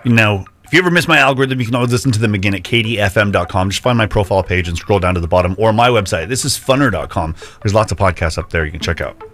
Now, if you ever miss my algorithm, you can always listen to them again at kdfm.com. Just find my profile page and scroll down to the bottom, or my website. This is funner.com. There's lots of podcasts up there you can check out.